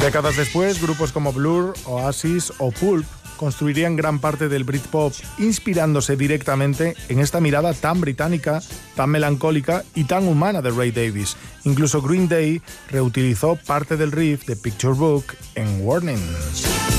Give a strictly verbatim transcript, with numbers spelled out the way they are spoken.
Décadas después, grupos como Blur, Oasis o Pulp construirían gran parte del Britpop, inspirándose directamente en esta mirada tan británica, tan melancólica y tan humana de Ray Davies. Incluso Green Day reutilizó parte del riff de Picture Book en Warning.